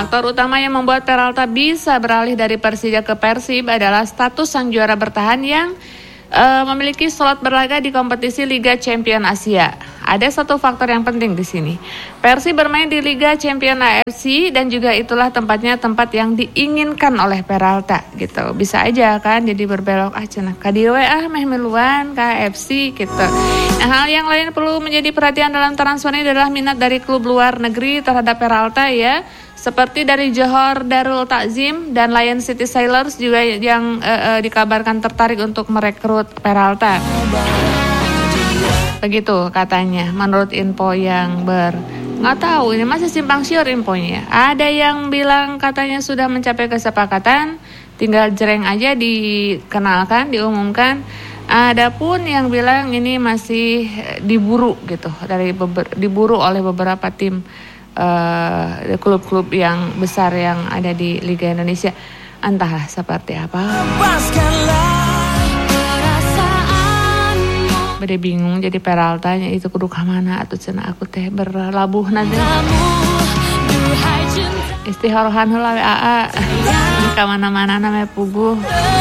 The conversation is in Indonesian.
Faktor utama yang membuat Peralta bisa beralih dari Persija ke Persib adalah status sang juara bertahan yang memiliki slot berlaga di kompetisi Liga Champion Asia. Ada satu faktor yang penting di sini. Persib bermain di Liga Champion AFC dan juga itulah tempat yang diinginkan oleh Peralta gitu. Bisa aja kan jadi berbelok cenah ka dieu we meh miluan ka AFC gitu. Nah, hal yang lain perlu menjadi perhatian dalam transfer ini adalah minat dari klub luar negeri terhadap Peralta ya. Seperti dari Johor Darul Takzim dan Lion City Sailors juga yang dikabarkan tertarik untuk merekrut Peralta. Begitu katanya menurut info yang nggak tahu ini masih simpang siur infonya. Ada yang bilang katanya sudah mencapai kesepakatan, tinggal jreng aja dikenalkan, diumumkan. Adapun yang bilang ini masih diburu gitu diburu oleh beberapa tim klub-klub yang besar yang ada di Liga Indonesia. Entahlah seperti apa. Bade bingung jadi Peraltanya itu kudu ka mana atuh cenah aku teh berlabuh nanti. Istihorohan heula we aa. Ka mana-mana na me puguh.